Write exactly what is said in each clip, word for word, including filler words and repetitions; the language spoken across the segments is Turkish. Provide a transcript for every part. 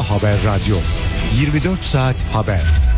A Haber Radyo, yirmi dört saat haber.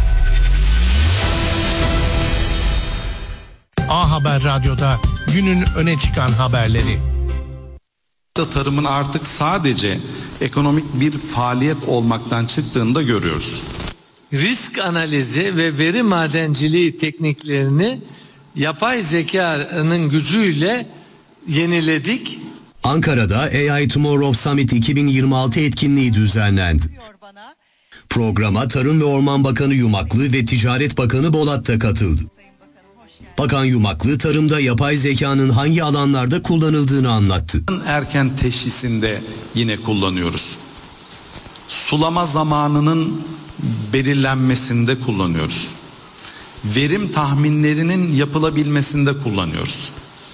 A Haber Radyo'da günün öne çıkan haberleri. Tarımın artık sadece ekonomik bir faaliyet olmaktan çıktığını da görüyoruz. Risk analizi ve veri madenciliği tekniklerini yapay zekanın gücüyle yeniledik. Ankara'da A I Tomorrow Summit iki bin yirmi altı etkinliği düzenlendi. Programa Tarım ve Orman Bakanı Yumaklı ve Ticaret Bakanı Bolat da katıldı. Bakan Yumaklı, tarımda yapay zekanın hangi alanlarda kullanıldığını anlattı. Erken teşhisinde yine kullanıyoruz. Sulama zamanının belirlenmesinde kullanıyoruz. Verim tahminlerinin yapılabilmesinde kullanıyoruz.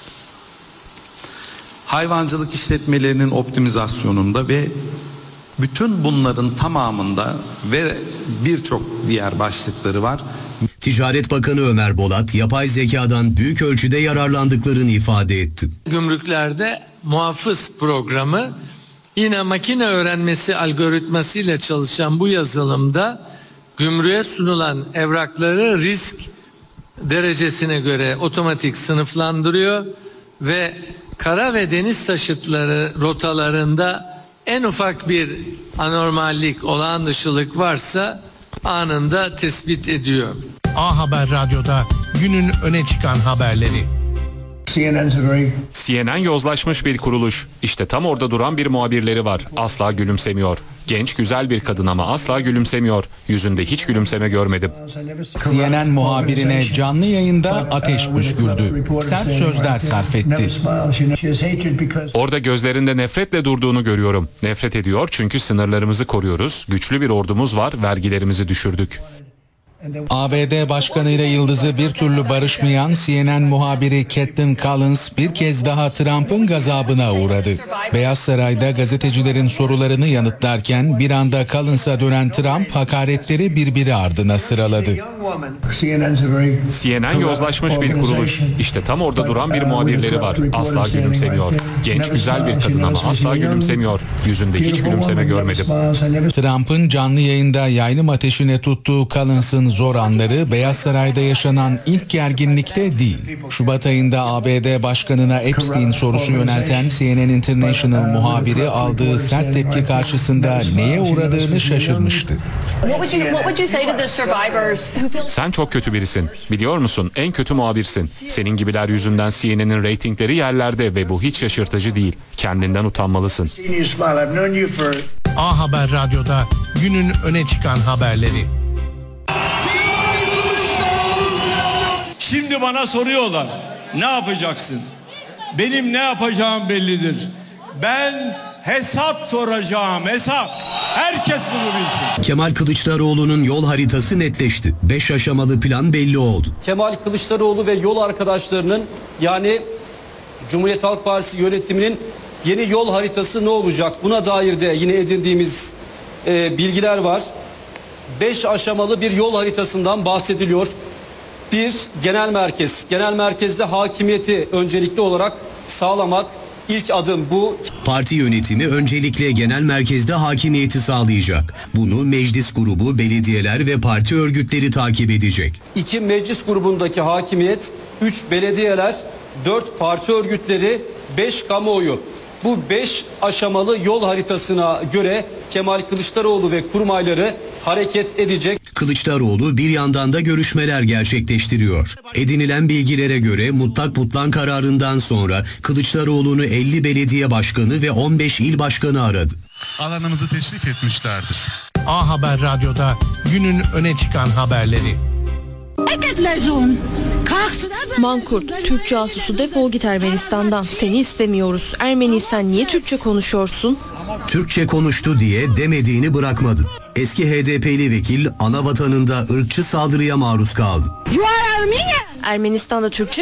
Hayvancılık işletmelerinin optimizasyonunda ve bütün bunların tamamında ve birçok diğer başlıkları var. Ticaret Bakanı Ömer Bolat, yapay zekadan büyük ölçüde yararlandıklarını ifade etti. Gümrüklerde muhafız programı, yine makine öğrenmesi algoritmasıyla çalışan bu yazılımda gümrüğe sunulan evrakları risk derecesine göre otomatik sınıflandırıyor ve kara ve deniz taşıtları rotalarında en ufak bir anormallik, olağan dışılık varsa anında tespit ediyor. A Haber Radyo'da günün öne çıkan haberleri. C N N yozlaşmış bir kuruluş. İşte tam orada duran bir muhabirleri var. Asla gülümsemiyor. Genç, güzel bir kadın ama asla gülümsemiyor. Yüzünde hiç gülümseme görmedim. C N N muhabirine canlı yayında ateş püskürdü. Sert sözler sarf etti. Orada gözlerinde nefretle durduğunu görüyorum. Nefret ediyor çünkü sınırlarımızı koruyoruz. Güçlü bir ordumuz var, vergilerimizi düşürdük. A B D Başkanı'yla yıldızı bir türlü barışmayan C N N muhabiri Caitlin Collins bir kez daha Trump'ın gazabına uğradı. Beyaz Saray'da gazetecilerin sorularını yanıtlarken bir anda Collins'a dönen Trump hakaretleri birbiri ardına sıraladı. C N N yozlaşmış bir kuruluş. İşte tam orada duran bir muhabirleri var. Asla gülümsemiyor. Genç, güzel bir kadın ama asla gülümsemiyor. Yüzünde hiç gülümseme görmedim. Trump'ın canlı yayında yaylım ateşine tuttuğu Collins'ın zor anları Beyaz Saray'da yaşanan ilk gerginlikte değil. Şubat ayında A B D Başkanı'na Epstein sorusu yönelten C N N International muhabiri aldığı sert tepki karşısında neye uğradığını şaşırmıştı. Sen çok kötü birisin. Biliyor musun? En kötü muhabirsin. Senin gibiler yüzünden C N N'in reytingleri yerlerde ve bu hiç şaşırtıcı değil. Kendinden utanmalısın. A Haber Radyo'da günün öne çıkan haberleri. Şimdi bana soruyorlar, ne yapacaksın? Benim ne yapacağım bellidir. Ben hesap soracağım, hesap. Herkes bunu bilsin. Kemal Kılıçdaroğlu'nun yol haritası netleşti. Beş aşamalı plan belli oldu. Kemal Kılıçdaroğlu ve yol arkadaşlarının, yani Cumhuriyet Halk Partisi yönetiminin yeni yol haritası ne olacak? Buna dair de yine edindiğimiz e, bilgiler var. Beş aşamalı bir yol haritasından bahsediliyor. Bir, genel merkez. Genel merkezde hakimiyeti öncelikli olarak sağlamak. İlk adım bu. Parti yönetimi öncelikle genel merkezde hakimiyeti sağlayacak. Bunu meclis grubu, belediyeler ve parti örgütleri takip edecek. İki, meclis grubundaki hakimiyet. Üç, belediyeler. Dört, parti örgütleri. Beş, kamuoyu. Bu beş aşamalı yol haritasına göre Kemal Kılıçdaroğlu ve kurmayları hareket edecek. Kılıçdaroğlu bir yandan da görüşmeler gerçekleştiriyor. Edinilen bilgilere göre mutlak butlan kararından sonra Kılıçdaroğlu'nu elli belediye başkanı ve on beş il başkanı aradı. Alanımızı teşvik etmişlerdir. A Haber Radyo'da günün öne çıkan haberleri. Mankurt, Türk casusu defol git Ermenistan'dan. Seni istemiyoruz. Ermeniysen niye Türkçe konuşuyorsun? Türkçe konuştu diye demediğini bırakmadı. Eski H D P'li vekil ana vatanında ırkçı saldırıya maruz kaldı. Ermenistan'da Türkçe